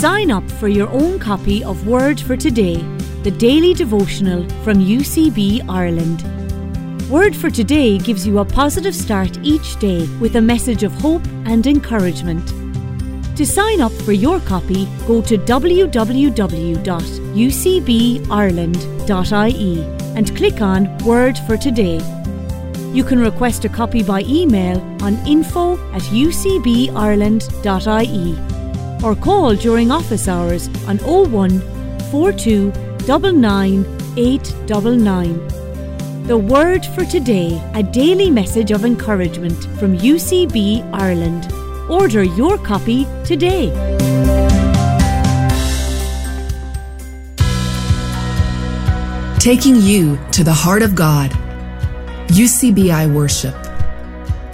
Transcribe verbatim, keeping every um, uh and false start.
Sign up for your own copy of Word for Today, the daily devotional from U C B Ireland. Word for Today gives you a positive start each day with a message of hope and encouragement. To sign up for your copy, go to w w w dot u c b ireland dot i e and click on Word for Today. You can request a copy by email on info at u c b ireland dot i e or call during office hours on oh one, four two nine nine, eight nine nine. The Word for Today, a daily message of encouragement from U C B Ireland. Order your copy today. Taking you to the heart of God. U C B I Worship.